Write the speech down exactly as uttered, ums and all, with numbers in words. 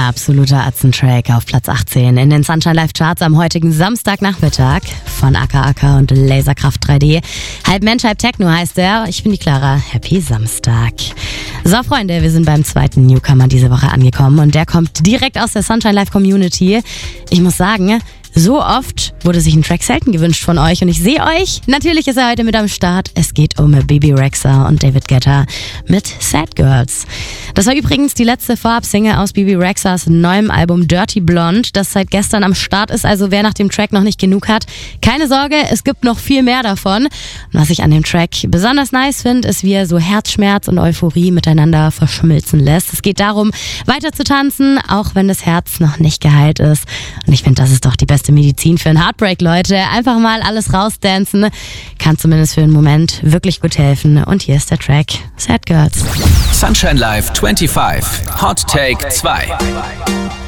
Absoluter Atzentrack auf Platz achtzehn in den Sunshine Live Charts am heutigen Samstagnachmittag von Aka Aka und Laserkraft drei D. Halb Mensch, halb Techno heißt er. Ich bin die Clara. Happy Samstag. So, Freunde, wir sind beim zweiten Newcomer diese Woche angekommen und der kommt direkt aus der Sunshine Live Community. Ich muss sagen, so oft wurde sich ein Track selten gewünscht von euch und ich sehe euch. Natürlich ist er heute mit am Start. Es geht um Bebe Rexha und David Guetta mit Sad Girls. Das war übrigens die letzte Vorab-Single aus Bebe Rexhas neuem Album Dirty Blonde, das seit gestern am Start ist. Also wer nach dem Track noch nicht genug hat, keine Sorge, es gibt noch viel mehr davon. Und was ich an dem Track besonders nice finde, ist, wie er so Herzschmerz und Euphorie miteinander verschmilzen lässt. Es geht darum, weiter zu tanzen, auch wenn das Herz noch nicht geheilt ist. Und ich finde, das ist doch die beste Medizin für einen Heartbreak, Leute. Einfach mal alles rausdancen. Kann zumindest für einen Moment wirklich gut helfen. Und hier ist der Track Sad Girls. Sunshine Live fünfundzwanzig. Hot Take zwei.